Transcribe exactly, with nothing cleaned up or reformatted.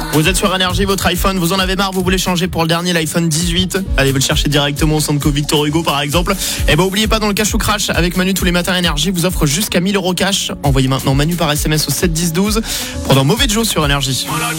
Vous êtes sur Énergie, votre iPhone, vous en avez marre, vous voulez changer pour le dernier, l'iPhone dix-huit. Allez, vous le cherchez directement au centre Victor Hugo par exemple. Et ben oubliez pas, dans le cash ou crash avec Manu tous les matins, Énergie vous offre jusqu'à mille euros cash. Envoyez maintenant Manu par S M S au sept dix douze. Pendant Mauvais Joe sur Énergie.